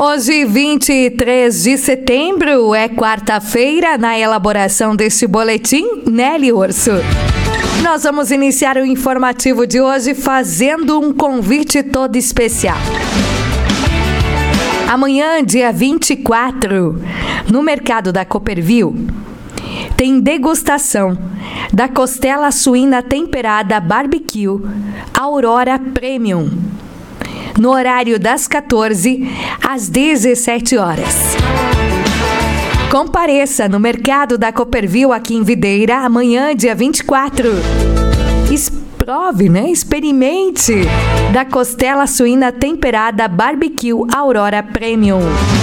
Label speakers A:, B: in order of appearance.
A: Hoje, 23 de setembro, é quarta-feira. Na elaboração deste boletim, Nelly Urso. Nós vamos iniciar o informativo de hoje fazendo um convite todo especial. Amanhã, dia 24, no mercado da Copperville, tem degustação da costela suína temperada barbecue Aurora Premium, no horário das 14 às 17 horas. Compareça no mercado da Copperville aqui em Videira, amanhã, dia 24. Prove, experimente da costela suína temperada barbecue Aurora Premium.